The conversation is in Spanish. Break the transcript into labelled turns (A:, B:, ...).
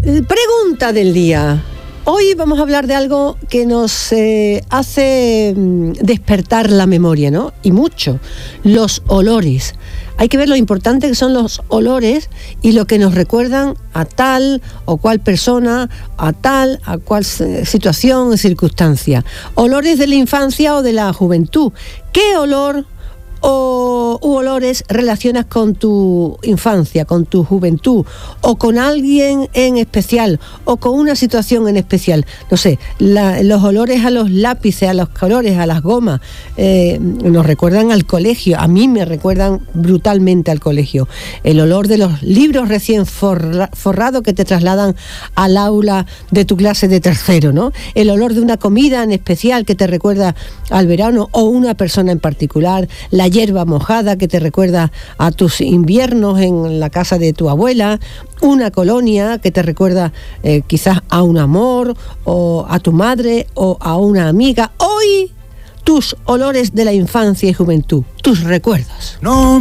A: Pregunta del día. Hoy vamos a hablar de algo que nos hace despertar la memoria, ¿no? Y mucho, los olores. Hay que ver lo importante que son los olores y lo que nos recuerdan a tal o cual persona, a cual situación, circunstancia. Olores de la infancia o de la juventud. ¿Qué olor u olores relacionas con tu infancia, con tu juventud, o con alguien en especial, o con una situación en especial? No sé, los olores a los lápices, a los colores, a las gomas, nos recuerdan al colegio. A mí me recuerdan brutalmente al colegio. El olor de los libros recién forrados que te trasladan al aula de tu clase de tercero, ¿no? El olor de una comida en especial que te recuerda al verano o una persona en particular. La hierba mojada que te recuerda a tus inviernos en la casa de tu abuela, una colonia que te recuerda quizás a un amor, o a tu madre, o a una amiga. Hoy, tus olores de la infancia y juventud, tus recuerdos. No.